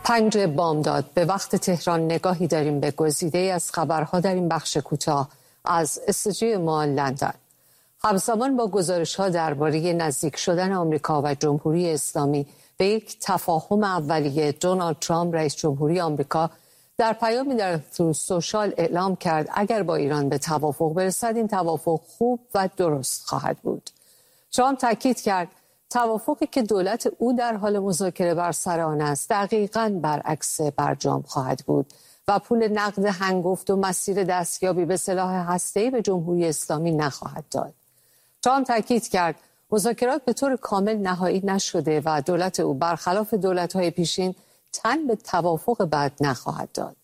5 بامداد به وقت تهران نگاهی داریم به گزیده از خبرها در این بخش کوتاه از استودیوی ما لندن. همزمان با گزارش‌ها درباره نزدیک شدن آمریکا و جمهوری اسلامی به یک تفاهم اولیه، دونالد ترامپ رئیس جمهوری آمریکا در پیامی در تروث سوشال اعلام کرد اگر با ایران به توافق برسد این توافق خوب و درست خواهد بود. ترامپ تاکید کرد توافقی که دولت او در حال مذاکره بر سر آن است دقیقاً برعکس برجام خواهد بود و پول نقد هنگفت و مسیر دستیابی به سلاح هسته‌ای به جمهوری اسلامی نخواهد داد. ترامپ تاکید کرد مذاکرات به طور کامل نهایی نشده و دولت او برخلاف دولت‌های پیشین تن به توافق بعد نخواهد داد.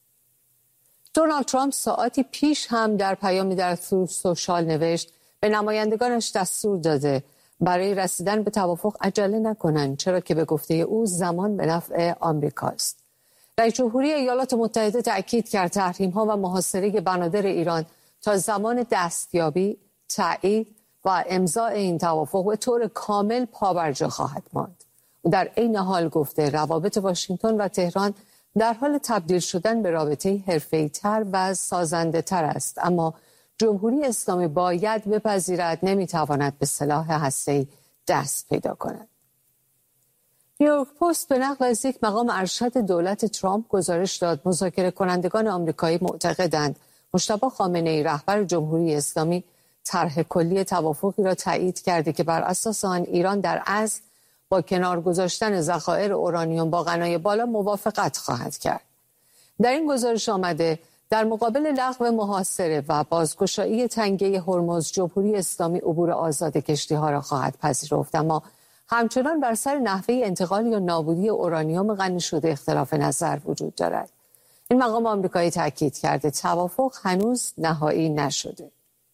دونالد ترامپ ساعاتی پیش هم در پیامی در تروث سوشال نوشت به نمایندگانش دستور داده برای رسیدن به توافق عجله نکنند، چرا که به گفته او زمان به نفع آمریکاست. رئیس جمهوری ایالات متحده تاکید کرد تحریم‌ها و محاصره بنادر ایران تا زمان دستیابی، تایید و امضای این توافق به طور کامل پابرجا خواهد ماند. او در عین حال گفته روابط واشنگتن و تهران در حال تبدیل شدن به رابطه حرفه‌ای‌تر و سازنده‌تر است، اما جمهوری اسلامی باید بپذیرد نمیتواند به سلاح هسته‌ای دست پیدا کند. نیویورک پست به نقل از یک مقام ارشد دولت ترامپ گزارش داد مذاکره کنندگان آمریکایی معتقدند مجتبی خامنه‌ای رهبر جمهوری اسلامی طرح کلی توافقی را تایید کرده که بر اساس آن ایران در اصل با کنار گذاشتن ذخایر اورانیوم با غنای بالا موافقت خواهد کرد. در این گزارش آمده در مقابل لغو محاصره و بازگشایی تنگه هرمز جمهوری اسلامی عبور آزاد کشتی‌ها را خواهد پذیرفت، اما همچنان بر سر نحوه انتقال یا نابودی اورانیوم غنی شده اختلاف نظر وجود دارد. این مقام آمریکایی تاکید کرده توافق هنوز نهایی نشده.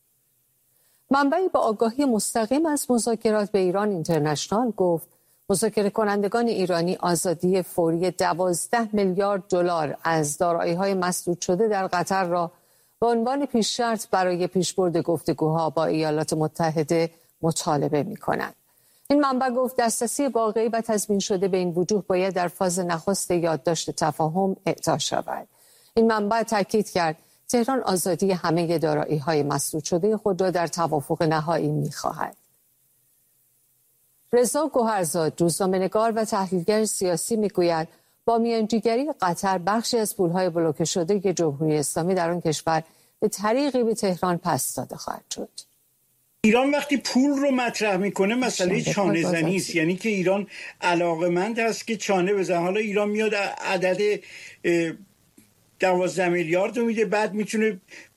منبعی با آگاهی مستقیم از مذاکرات به ایران اینترنشنال گفت مذاکره کنندگان ایرانی آزادی فوری 12 میلیارد دلار از دارایی‌های مسدود شده در قطر را به عنوان پیش شرط برای پیشبرد گفتگوها با ایالات متحده مطالبه می‌کنند. این منبع گفت دسترسی واقعی و تضمین شده به این وجوه باید در فاز نخست یادداشت تفاهم اعطا شود. این منبع تاکید کرد تهران آزادی همه دارایی‌های مسدود شده خود را در توافق نهایی می‌خواهد. رضا گوهرزاد روزنامه‌نگار و تحلیلگر سیاسی میگوید با میانجیگری قطر بخشی از پولهای بلوکه شده که جمهوری اسلامی در آن کشور به طریقی به تهران پس داده خواهد شد. ایران وقتی پول رو مطرح میکنه مسئله چانه زنی است، یعنی که ایران علاقمند هست که چانه بزنه. حالا ایران میاد عدد 12 میلیارد رو میده، بعد میتونه